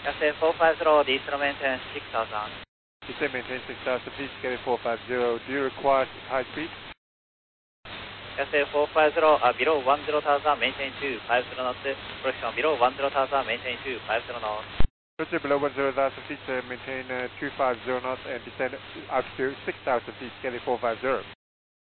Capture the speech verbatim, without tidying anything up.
S A four five zero, descend maintain six thousand. Descend maintain six thousand, please get it four five zero. Do you require high speed? S A four five zero, uh, below one zero thousand, maintain two five zero knots. Correction, below one zero thousand, maintain two five zero knots. Roger, below one zero thousand, please uh, maintain uh, two five zero knots and descend up to six thousand, please get it four five zero.